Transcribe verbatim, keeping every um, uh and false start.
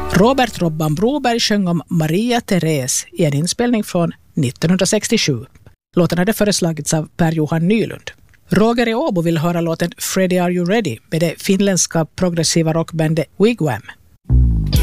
Robert Robban Broberg sjöng om Maria Therese i en inspelning från nittonhundrasextiosju. Låten hade föreslagits av Per-Johan Nylund. Roger i Åbo vill höra låten Freddie Are You Ready med det finländska progressiva rockbandet Wigwam.